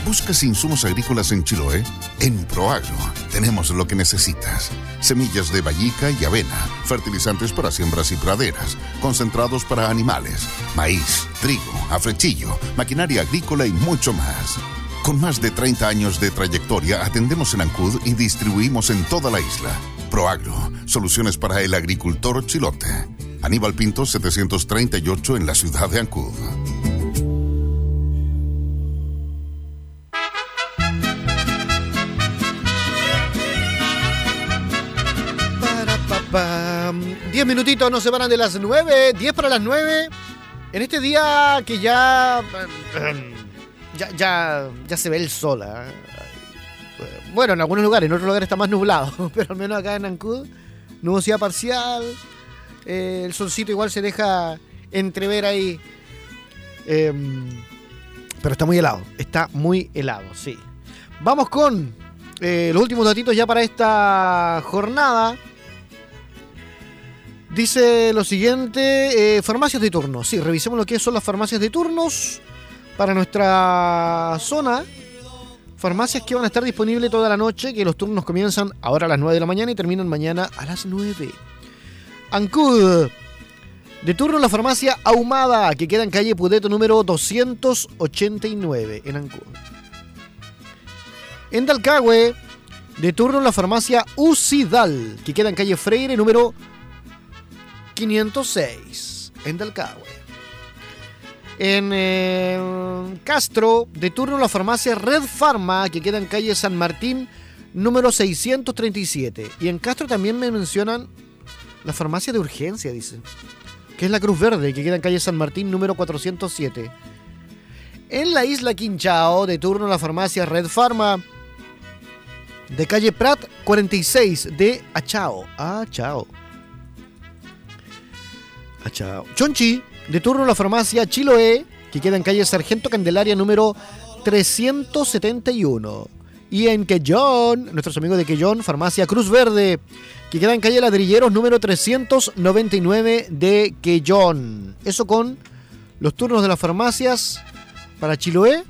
¿Buscas insumos agrícolas en Chiloé? En Proagro tenemos lo que necesitas. Semillas de vallica y avena, fertilizantes para siembras y praderas, concentrados para animales, maíz, trigo, afrechillo, maquinaria agrícola y mucho más. Con más de 30 años de trayectoria, atendemos en Ancud y distribuimos en toda la isla. Proagro, soluciones para el agricultor chilote. Aníbal Pinto, 738 en la ciudad de Ancud. Diez minutitos nos separan de las 9, 10 para las 9. En este día que ya se ve el sol. Bueno, en algunos lugares, en otros lugares está más nublado, pero al menos acá en Ancud, nubosidad parcial. El solcito igual se deja entrever ahí. Pero está muy helado, sí. Vamos con los últimos datitos ya para esta jornada. Dice lo siguiente, farmacias de turno. Sí, revisemos lo que son las farmacias de turnos para nuestra zona. Farmacias que van a estar disponibles toda la noche, que los turnos comienzan ahora a las 9 de la mañana y terminan mañana a las 9. Ancud. De turno la farmacia Ahumada, que queda en calle Pudeto número 289 en Ancud. En Dalcahue, de turno la farmacia Ucidal, que queda en calle Freire número 506 en Dalcahue. En Castro, de turno la farmacia Red Pharma, que queda en calle San Martín número 637. Y en Castro también me mencionan la farmacia de urgencia, dice, que es la Cruz Verde, que queda en calle San Martín número 407. En la isla Quinchao, de turno la farmacia Red Pharma, de calle Prat 46 de Achao. Chonchi, de turno la farmacia Chiloé, que queda en calle Sargento Candelaria número 371. Y en Quellón, nuestros amigos de Quellón, farmacia Cruz Verde, que queda en calle Ladrilleros número 399 de Quellón. Eso con los turnos de las farmacias para Chiloé.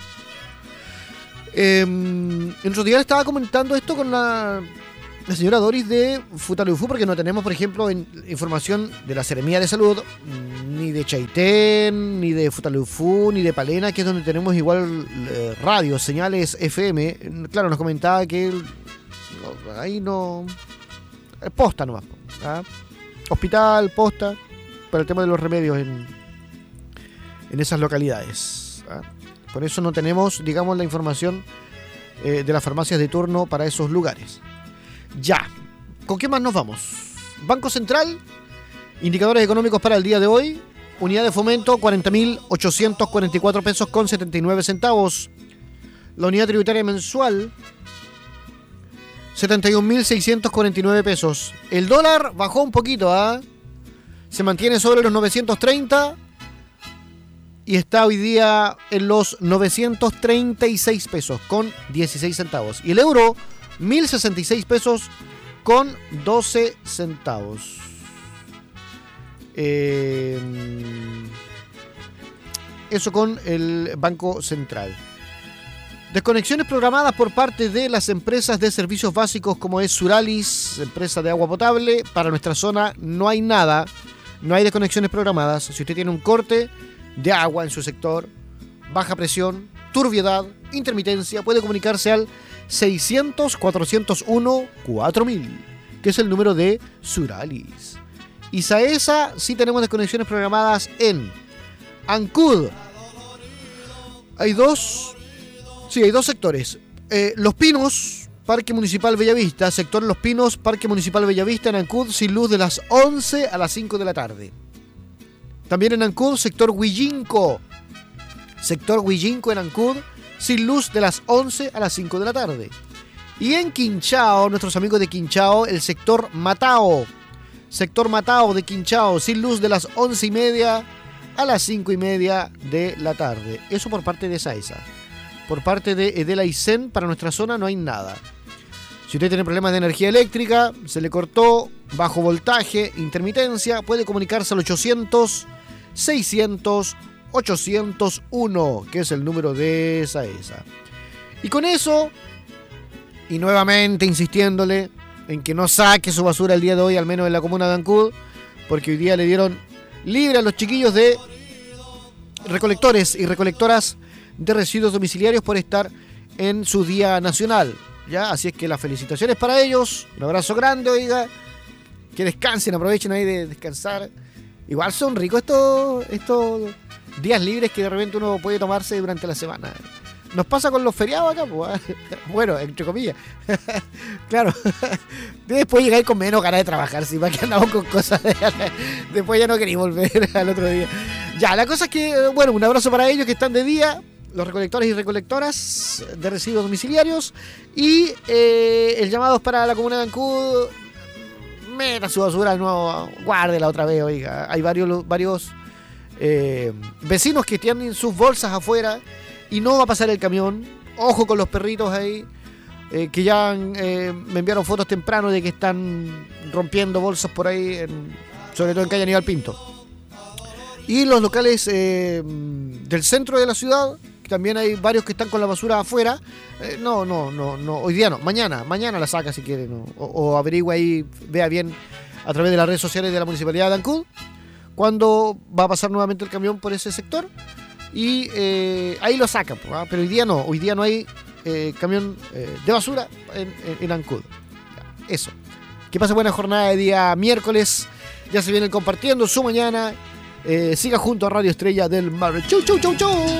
En otro día estaba comentando esto con la señora Doris de Futaleufú, porque no tenemos, por ejemplo, información de la Seremía de Salud, ni de Chaitén, ni de Futaleufú, ni de Palena, que es donde tenemos igual radio, señales FM. Claro, nos comentaba que ahí no... Posta nomás. Hospital, posta, para el tema de los remedios en esas localidades. Por eso no tenemos, digamos, la información de las farmacias de turno para esos lugares. Ya, ¿con qué más nos vamos? Banco Central, indicadores económicos para el día de hoy. Unidad de fomento, 40.844 pesos con 79 centavos. La unidad tributaria mensual, 71.649 pesos. El dólar bajó un poquito, se mantiene sobre los 930 y está hoy día en los 936 pesos con 16 centavos. Y el euro, 1.066 pesos con 12 centavos. Eso con el Banco Central. Desconexiones programadas por parte de las empresas de servicios básicos como es Suralis, empresa de agua potable. Para nuestra zona no hay nada, no hay desconexiones programadas. Si usted tiene un corte de agua en su sector, baja presión, turbiedad, intermitencia, puede comunicarse al 600-401-4000, que es el número de Suralis. Y Saesa sí tenemos desconexiones programadas en Ancud. Hay dos sectores. Los Pinos, Parque Municipal Bellavista, sector Los Pinos, Parque Municipal Bellavista en Ancud, sin luz de las 11 a las 5 de la tarde. También en Ancud, sector Huillinco en Ancud, sin luz de las 11 a las 5 de la tarde. Y en Quinchao, nuestros amigos de Quinchao, el sector Matao de Quinchao, sin luz de las 11:30 a las 5:30 de la tarde. Eso por parte de Saesa. Por parte de la ICEN, para nuestra zona no hay nada. Si usted tiene problemas de energía eléctrica, se le cortó, bajo voltaje, intermitencia, puede comunicarse al 800-600-801, que es el número de Saesa. Y con eso, y nuevamente insistiéndole en que no saque su basura el día de hoy, al menos en la comuna de Ancud, porque hoy día le dieron libre a los chiquillos de recolectores y recolectoras de residuos domiciliarios por estar en su día nacional, ¿ya? Así es que las felicitaciones para ellos, un abrazo grande, oiga, que descansen, aprovechen ahí de descansar. Igual son ricos estos días libres que de repente uno puede tomarse durante la semana. Nos pasa con los feriados acá, pues. Bueno, entre comillas. Claro. Después llegáis con menos ganas de trabajar, si para que andamos con cosas. Después ya no queréis volver al otro día. Ya, la cosa es que, bueno, un abrazo para ellos que están de día, los recolectores y recolectoras de residuos domiciliarios. Y el llamado es para la comuna de Ancud. Meta su basura, no, guárdela otra vez, oiga. Hay varios vecinos que tienen sus bolsas afuera y no va a pasar el camión. Ojo con los perritos ahí, que ya me enviaron fotos temprano de que están rompiendo bolsas por ahí, sobre todo en calle Aníbal Pinto. Y los locales del centro de la ciudad, que también hay varios que están con la basura afuera. No, hoy día no, mañana la saca si quiere, ¿no? O averigua ahí, vea bien a través de las redes sociales de la Municipalidad de Ancud cuándo va a pasar nuevamente el camión por ese sector. Y ahí lo sacan, ¿eh? Pero hoy día no hay camión de basura en Ancud. Eso. Que pase buena jornada de día miércoles. Ya se vienen compartiendo su mañana. Siga junto a Radio Estrella del Mar. Chau.